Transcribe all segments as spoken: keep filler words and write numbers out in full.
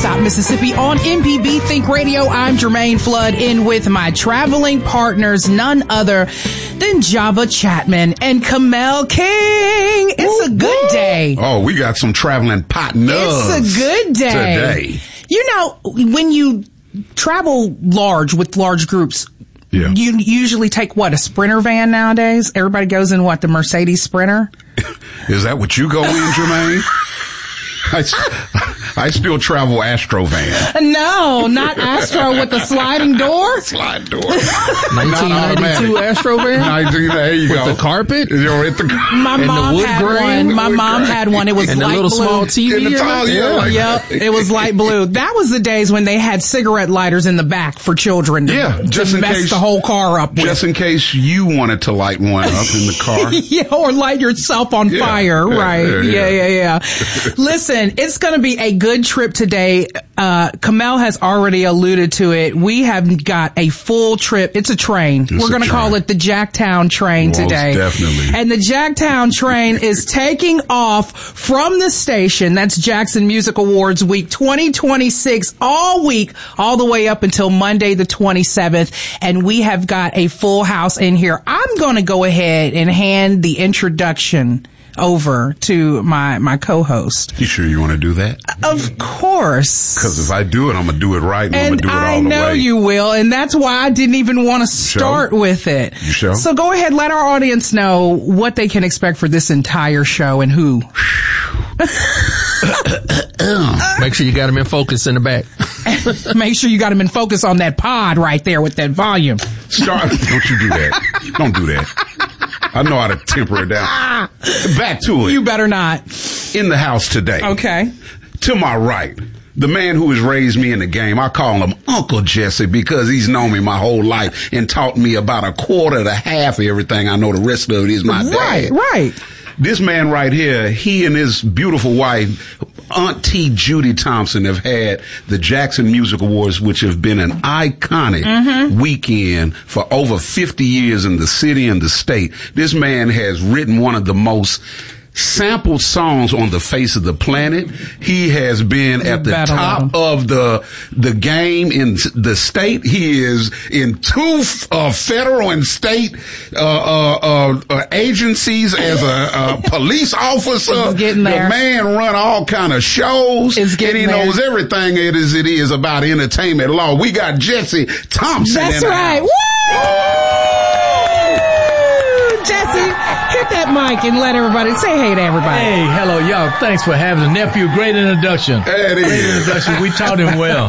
Stop Mississippi on M P B Think Radio. I'm Jermaine Flood, in with my traveling partners, none other than Java Chapman and Kamel King. It's a good day. Oh, we got some traveling partners. It's a good day. Today. You know, when you travel large with large groups, yeah. you usually take, what, a Sprinter van nowadays? Everybody goes in, what, the Mercedes Sprinter? Is that what you go in, Jermaine? I, I still travel Astro van. No, not Astro with the sliding door. Slide door. nineteen ninety-two Astro van. nineteen, there you with go. The carpet. You're at the, My and mom the wood had grain. one. My mom grain. had one. It was and light the little blue. small T V. In the tall, yeah, like yep, it was light blue. That was the days when they had cigarette lighters in the back for children. To, yeah, just to in mess case the whole car up. Just with. in case you wanted to light one up in the car. Yeah, or light yourself on yeah, fire. yeah, right? Yeah, yeah, yeah. yeah. yeah. Listen, it's going to be a good trip today. Uh, Kamel has already alluded to it. We have got a full trip. It's a train. It's We're going to call it the Jacktown train Most today. Definitely. And the Jacktown train is taking off from the station. That's Jackson Music Awards Week twenty twenty-six, all week, all the way up until Monday the twenty-seventh. And we have got a full house in here. I'm going to go ahead and hand the introduction over to my my co-host. You sure you want to do that? Of course. Because if I do it, I'm going to do it right, and, and I'm going to do it all I the way. know you will, and that's why I didn't even want to start Sure. with it. You sure? So go ahead, let our audience know what they can expect for this entire show and who. Make sure you got them in focus in the back. Make sure you got them in focus on that pod right there with that volume. Start. Don't you do that. Don't do that. I know how to temper it down. Back to it. You better not. In the house today. Okay. To my right, the man who has raised me in the game. I call him Uncle Jesse because he's known me my whole life and taught me about a quarter to half of everything I know. The rest of it is my dad. Right, right. This man right here, he and his beautiful wife, Auntie Judy Thompson, have had the Jackson Music Awards, which have been an iconic mm-hmm. weekend for over fifty years in the city and the state. This man has written one of the most sampled songs on the face of the planet. He has been at the top of the the game in the state. He is in two uh, federal and state uh, uh, uh, agencies as a, a police officer. Getting there. The man run all kind of shows, it's and he there. knows everything it is it is about entertainment law. We got Jesse Thompson. That's in right. Woo! Jesse, hit that mic and let everybody say hey to everybody. Hey, hello, y'all. Thanks for having the nephew. Great introduction. That Great is. introduction. We taught him well.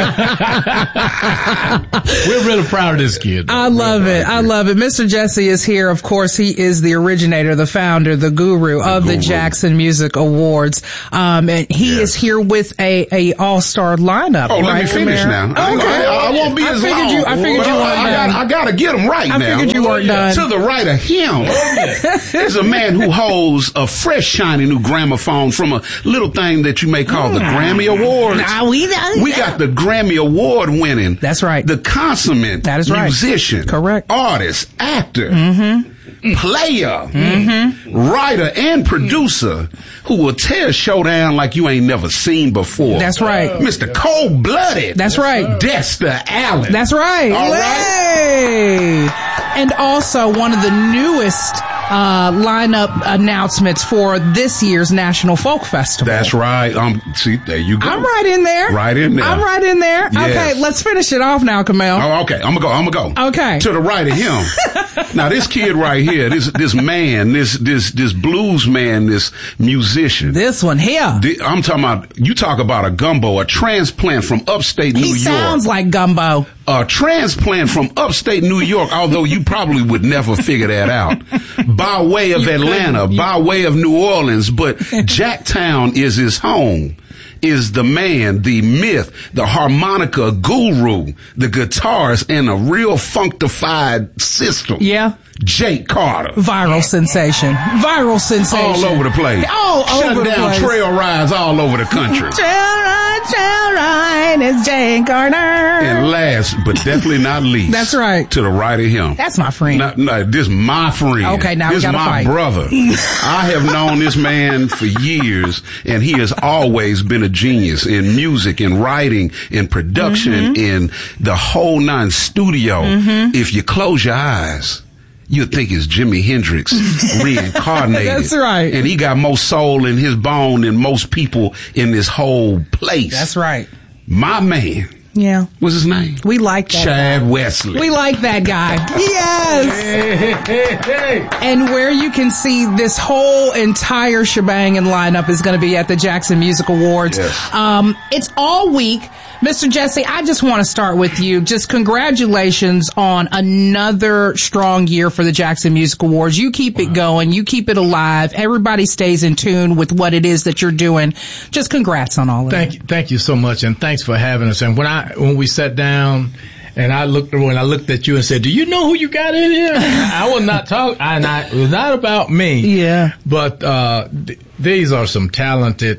We're really proud of this kid. I love it. I love it. Mister Jesse is here. Of course, he is the originator, the founder, the guru the of guru. the Jackson Music Awards. Um, and he Yes. is here with a, a all-star lineup. Oh, right, let me finish Kamara? now. I, Okay. I, I won't be I as figured long. you- I figured But you I, weren't I, done. got, I got to get him right I now. figured you weren't done. To the right of him is a man who holds a fresh, shiny new gramophone from a little thing that you may call the Grammy Awards. Nah, we We got the Grammy Award winning. That's right. The consummate That is right. musician. Correct. Artist, actor. Mm-hmm. Player, Mm-hmm. writer, and producer who will tear showdown like you ain't never seen before. That's right. Mister Cold Blooded. That's right. Dexter Allen. That's right. All right. Hey. And also one of the newest uh, lineup announcements for this year's National Folk Festival. That's right. Um, see, there you go. I'm right in there. Right in there. I'm right in there. Yes. Okay, let's finish it off now, Kamel. Oh, okay. I'm gonna go. I'm gonna go. Okay. To the right of him. Now, this kid right here, this this man, this this this blues man, this musician. This one here. Thi- I'm talking about. You talk about a gumbo, a transplant from upstate New He York. sounds like gumbo. A transplant from upstate New York, although you probably would never figure that out, by way of Atlanta, by way of New Orleans, but Jacktown is his home, is the man, the myth, the harmonica guru, the guitarist, and a real functified system. Yeah. Jake Carter. Viral sensation. Viral sensation. All over the place. All Shut over the down place. trail rides all over the country. Trail ride, trail ride. is Jay Garner. And last, but definitely not least. That's right. To the right of him. That's my friend. No, no, this my friend. Okay, now this we gotta my fight. brother. I have known this man for years, and he has always been a genius in music, in writing, in production, Mm-hmm. in the whole nine studio. Mm-hmm. If you close your eyes, you'd think it's Jimi Hendrix reincarnated. That's right. And he got more soul in his bone than most people in this whole place. That's right. My man. Yeah. What's his name? We like that Chad guy. Wesley. We like that guy. Yes. Hey, hey, hey. And where you can see this whole entire shebang and lineup is going to be at the Jackson Music Awards. Yes. Um, it's all week. Mister Jesse, I just want to start with you. Just congratulations on another strong year for the Jackson Music Awards. You keep it going. You keep it alive. Everybody stays in tune with what it is that you're doing. Just congrats on all of Thank it. you, thank you so much, and thanks for having us. And when I when we sat down, and I looked when I looked at you and said, "Do you know who you got in here?" I was not talking, and I, it was not about me. Yeah. But uh, th- these are some talented.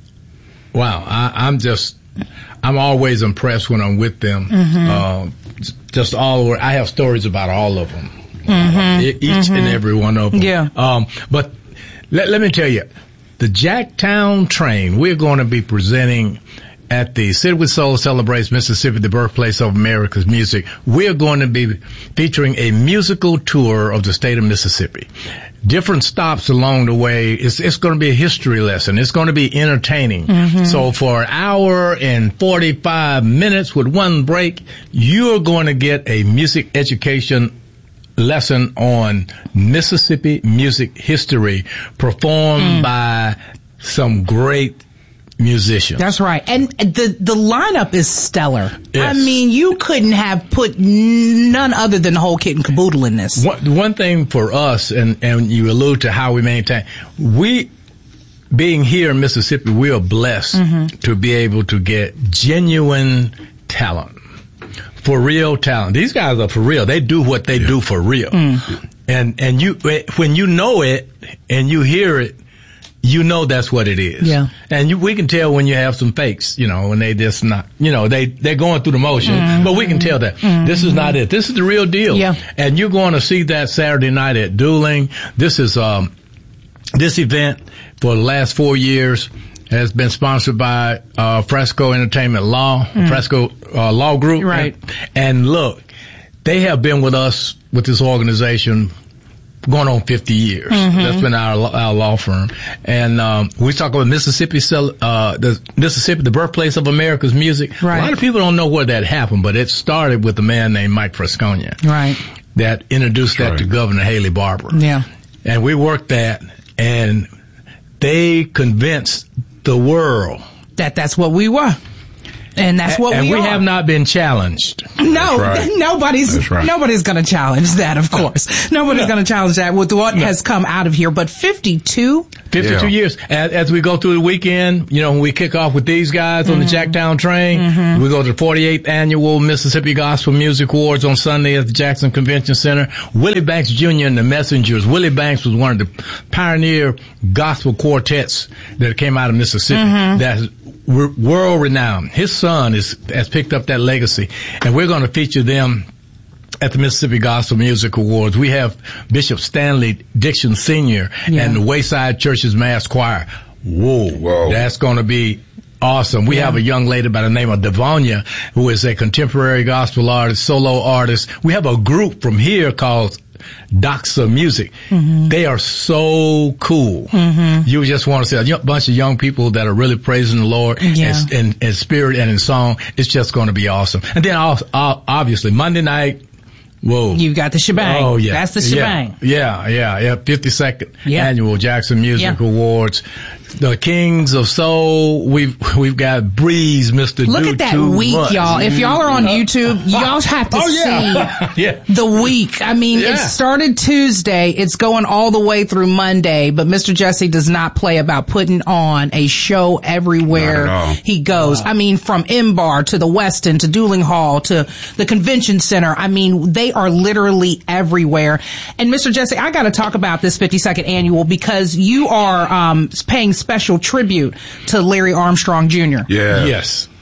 Wow, I, I'm just. I'm always impressed when I'm with them. Mm-hmm. Uh, just all over. I have stories about all of them. Mm-hmm. Uh, each mm-hmm. and every one of them. Yeah. Um, but let, let me tell you, the Jacktown Train, we're going to be presenting at the City with Soul Celebrates Mississippi, the birthplace of America's music. We're going to be featuring a musical tour of the state of Mississippi. Different stops along the way. It's, it's going to be a history lesson. It's going to be entertaining. Mm-hmm. So for an hour and forty-five minutes with one break, you're going to get a music education lesson on Mississippi music history performed mm. by some great musicians. That's right. And the the lineup is stellar. Yes. I mean, you couldn't have put none other than the whole kit and caboodle in this. One, one thing for us, and, and you allude to how we maintain, we, being here in Mississippi, we are blessed mm-hmm. to be able to get genuine talent. For real talent. These guys are for real. They do what they yeah. do for real. Mm. And, and you, when you know it and you hear it, you know that's what it is. Yeah. And you, we can tell when you have some fakes, you know, when they just not, you know, they, they're going through the motion, mm-hmm. but we can tell that mm-hmm. this is not it. This is the real deal. Yeah. And you're going to see that Saturday night at Dueling. This is, um, this event for the last four years has been sponsored by, uh, Fresco Entertainment Law, mm-hmm. Fresco, uh, Law Group. Right. And, and look, they have been with us with this organization going on fifty years. Mm-hmm. That's been our our law firm. And um we talk about Mississippi, uh the Mississippi, the birthplace of America's music. Right. A lot of people don't know where that happened, but it started with a man named Mike Frasconia. Right. That introduced That's that right. to Governor Haley Barbour. Yeah. And we worked that, and they convinced the world that that's what we were. And that's what and we, we are. have not been challenged. No, right. nobody's right. nobody's going to challenge that, of course. Nobody's No. going to challenge that with what No. has come out of here. But fifty-two? fifty-two Yeah. years. As, as we go through the weekend, you know, when we kick off with these guys on mm-hmm. the Jacktown Train, mm-hmm. we go to the forty-eighth Annual Mississippi Gospel Music Awards on Sunday at the Jackson Convention Center. Willie Banks Junior and the Messengers. Willie Banks was one of the pioneer gospel quartets that came out of Mississippi. Mm-hmm. That's world renowned. His son is has picked up that legacy, and we're going to feature them at the Mississippi Gospel Music Awards. We have Bishop Stanley Dixon Senior Yeah. and the Wayside Church's Mass Choir. Whoa, Whoa. That's going to be awesome. We yeah. have a young lady by the name of Devonia, who is a contemporary gospel artist, solo artist. We have a group from here called Doxa Music. Mm-hmm. They are so cool. Mm-hmm. You just want to see a bunch of young people that are really praising the Lord yeah. in, in, in spirit and in song. It's just going to be awesome. And then obviously Monday night, whoa. You got the shebang. Oh, yeah. That's the shebang. Yeah, yeah, yeah. fifty-second yeah. Annual Jackson Music yeah. Awards. The Kings of Soul. We've, we've got Breeze, Mister Look Do at that Too week, Much. y'all. If y'all are on YouTube, y'all have to oh, yeah. see yeah. the week. I mean, yeah. it started Tuesday. It's going all the way through Monday, but Mister Jesse does not play about putting on a show everywhere he goes. Wow. I mean, from M-Bar to the Westin to Dueling Hall to the Convention Center. I mean, they are literally everywhere. And Mister Jesse, I got to talk about this fifty-second Annual because you are um paying special tribute to Larry Armstrong Junior Yeah. Yes.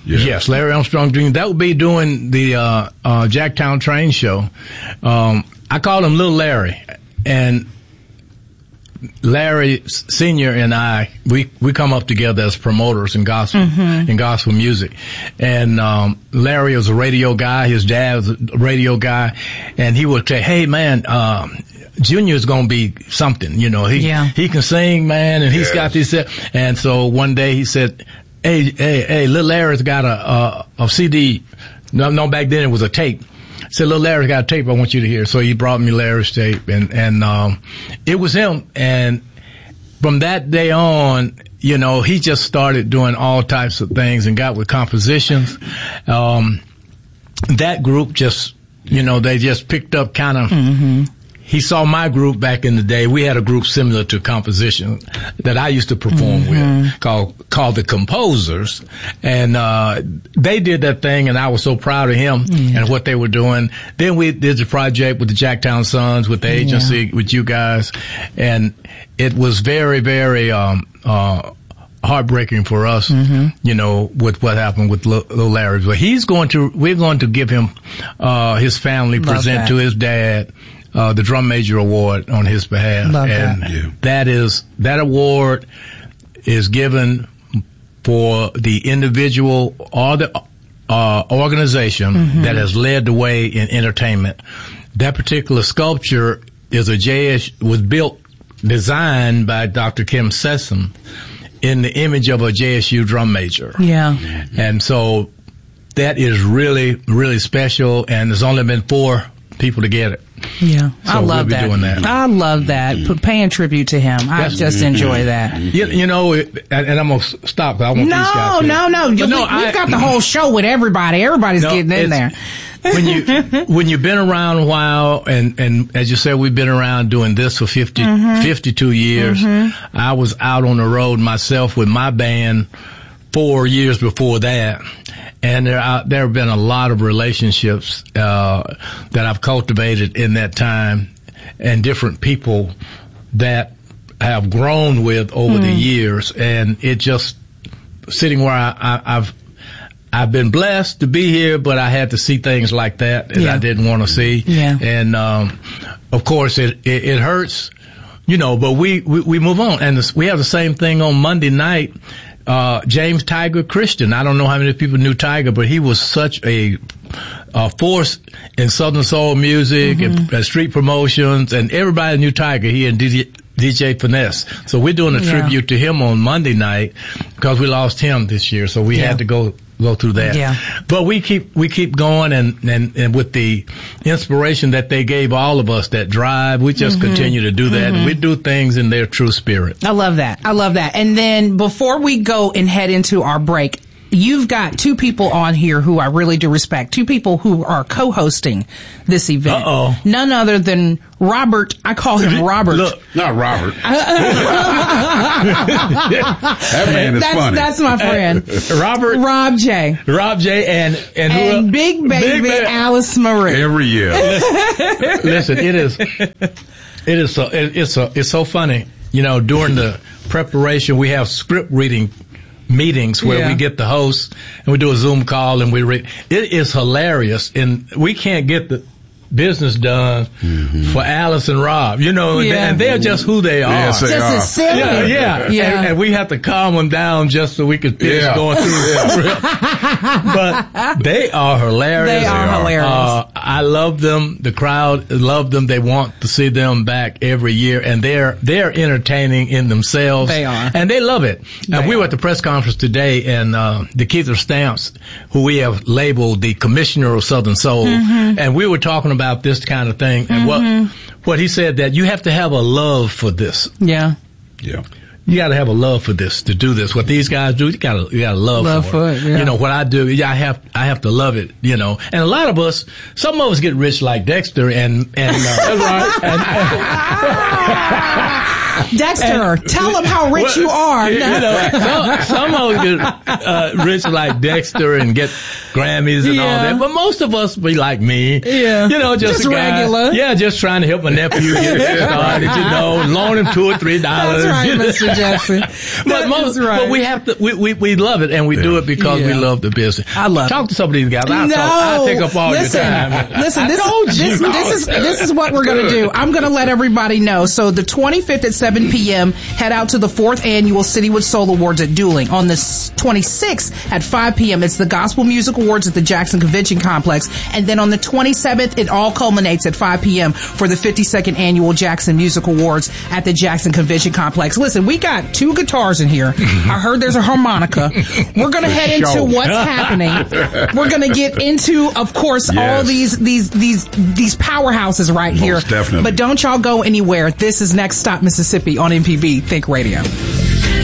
Yes. yes, Larry Armstrong Junior That would be doing the uh, uh, Jacktown Train show. Um, I call him Little Larry, and Larry Senior and I, we, we come up together as promoters in gospel, mm-hmm. in gospel music. And, um, Larry was a radio guy. His dad was a radio guy. And he would say, hey man, um, Junior's gonna be something, you know, he, yeah. he can sing, man, and he's yes. got this. And so one day he said, hey, hey, hey, Little Larry's got a, a, a C D. No, no, back then it was a tape. Said, Little Larry's got a tape I want you to hear. So he brought me Larry's tape, and, and, um, it was him. And from that day on, you know, he just started doing all types of things and got with compositions. Um, that group just, you know, they just picked up kind of, mm-hmm. He saw my group back in the day. We had a group similar to Composition that I used to perform mm-hmm. with called, called the Composers. And, uh, they did that thing and I was so proud of him yeah. and what they were doing. Then we did the project with the Jacktown Sons, with the agency, yeah. with you guys. And it was very, very, um, uh, heartbreaking for us, mm-hmm. you know, with what happened with Little Larry. But he's going to, we're going to give him, uh, his family, Love present that. to his dad, Uh, the Drum Major Award on his behalf. Love and that. Yeah. that is, that award is given for the individual or the, uh, organization mm-hmm. that has led the way in entertainment. That particular sculpture is a J S, was built, designed by Doctor Kim Sessom in the image of a J S U drum major. Yeah. And so that is really, really special, and there's only been four people to get it. Yeah, so I love we'll that. Doing that. I love that. P- paying tribute to him. I Yes. just enjoy that. You, you know, it, and, and I'm gonna stop. I want No, these guys to, no, no. You, no, we, I, we've got the whole show with everybody. Everybody's no, getting in there. when you when you've been around a while, and and as you said, we've been around doing this for fifty, mm-hmm. fifty-two years. Mm-hmm. I was out on the road myself with my band four years before that. And there, are, there have been a lot of relationships uh, that I've cultivated in that time, and different people that I have grown with over mm. the years. And it just sitting where I, I, I've I've been blessed to be here, but I had to see things like that that yeah. I didn't want to see. Yeah. And um, of course, it, it it hurts, you know. But we we, we move on, and this, we have the same thing on Monday night. Uh, James Tiger Christian. I don't know how many people knew Tiger, but he was such a, a force in Southern soul music mm-hmm. and, and street promotions, and everybody knew Tiger. He and D J, D J Finesse. So we're doing a yeah. tribute to him on Monday night because we lost him this year. So we yeah. had to go go through that. Yeah. But we keep we keep going, and, and, and with the inspiration that they gave all of us, that drive, we just mm-hmm. continue to do that. Mm-hmm. And we do things in their true spirit. I love that. I love that. And then before we go and head into our break, you've got two people on here who I really do respect. Two people who are co-hosting this event. Uh-oh. None other than Robert. I call him Robert. Look, not Robert. That man is that's, funny. That's my friend. Robert. Rob J. Rob J. and, and, and who, Big Baby Big ba- Alice Marie. Every year. Listen, it is, it is so, it, it's so, it's so funny. You know, during the preparation, we have script reading meetings where yeah. we get the hosts and we do a Zoom call and we read. It is hilarious, and we can't get the business done mm-hmm. for Alice and Rob, you know, and, yeah. and they're just who they are. Yes, they just are. as silly. Yeah, yeah, yeah. And, and we have to calm them down just so we can finish Yeah. going through it. But they are hilarious. They are hilarious. Uh, I love them. The crowd love them. They want to see them back every year, and they're they're entertaining in themselves. They are, and they love it. They and we are. were at the press conference today, and uh, the Keith Stamps, who we have labeled the Commissioner of Southern Soul, mm-hmm. and we were talking about this kind of thing. And mm-hmm. what what he said, that you have to have a love for this. Yeah. Yeah. You got to have a love for this to do this. What these guys do, you got to you got to love, love for, for it. it. Yeah. You know what I do? I have I have to love it. You know, and a lot of us, some of us get rich like Dexter, and and uh, that's right. And, Dexter, tell them how rich well, you are. You No. know, some, some of us get uh, rich like Dexter and get Grammys and Yeah. all that, but most of us be like me. Yeah. You know, just, Just a guy, regular. Yeah, just trying to help my nephew get started, you know, loan him two or three dollars. That's right, Mister Jackson. But, That most, is right. but we have to, we, we, we love it, and we do it because we Yeah. love the business. I love Talk it. to some of these guys. I'll, no, talk, I'll take up all listen, your time. Listen, I this, told this, you. this is this is what we're going to do. I'm going to let everybody know. So the twenty-fifth at seven p.m., head out to the fourth annual Citywood Soul Awards at Dueling. On the twenty-sixth at five p.m., it's the Gospel Music Awards at the Jackson Convention Complex. And then on the twenty-seventh, it all culminates at five p.m. for the fifty-second annual Jackson Music Awards at the Jackson Convention Complex. Listen, we got two guitars in here. I heard there's a harmonica. We're going to head into show. what's happening. We're going to get into, of course, Yes. all these these these these powerhouses right here. Most definitely. But don't y'all go anywhere. This is Next Stop Mississippi on M P B Think Radio.